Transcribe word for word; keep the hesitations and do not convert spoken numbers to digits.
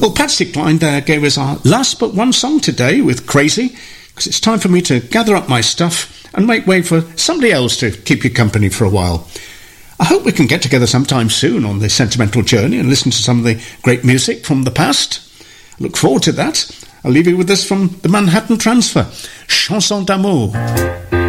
Well, Patsy Cline there gave us our last but one song today with Crazy, because it's time for me to gather up my stuff and make way for somebody else to keep you company for a while. I hope we can get together sometime soon on this sentimental journey and listen to some of the great music from the past. I look forward to that. I'll leave you with this from the Manhattan Transfer, Chanson d'amour.